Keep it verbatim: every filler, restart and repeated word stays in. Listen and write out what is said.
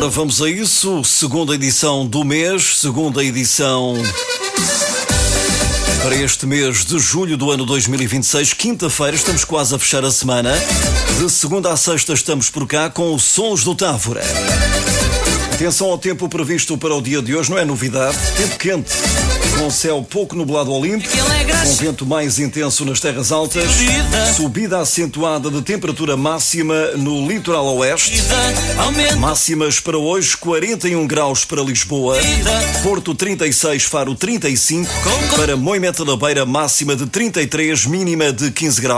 Ora, vamos a isso. Segunda edição do mês, segunda edição para este mês de julho do ano dois mil e vinte e seis, quinta-feira, estamos quase a fechar a semana. De segunda a sexta estamos por cá com os Sons do Távora. Atenção ao tempo previsto para o dia de hoje, não é novidade. Tempo quente, com céu pouco nublado ao limpo, com vento mais intenso nas terras altas, subida acentuada de temperatura máxima no litoral oeste, máximas para hoje, quarenta e um graus para Lisboa, Porto trinta e seis, Faro trinta e cinco, para Moimenta da Beira máxima de trinta e três, mínima de quinze graus.